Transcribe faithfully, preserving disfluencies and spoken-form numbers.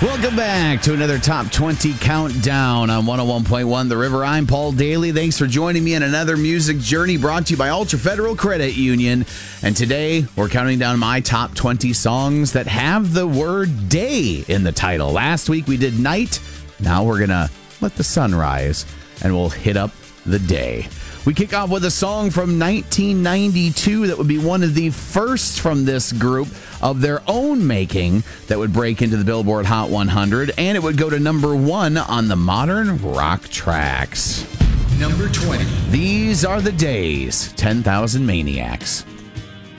Welcome back to another Top twenty Countdown on one oh one point one The River. I'm Paul Daly. Thanks for joining me in another music journey brought to you by Ultra Federal Credit Union. And today, we're counting down my top twenty songs that have the word day in the title. Last week, we did night. Now we're going to let the sun rise, and we'll hit up the day. We kick off with a song from nineteen ninety-two that would be one of the first from this group of their own making that would break into the Billboard Hot one hundred, and it would go to number one on the Modern Rock Tracks. Number twenty. These are the days, ten thousand Maniacs.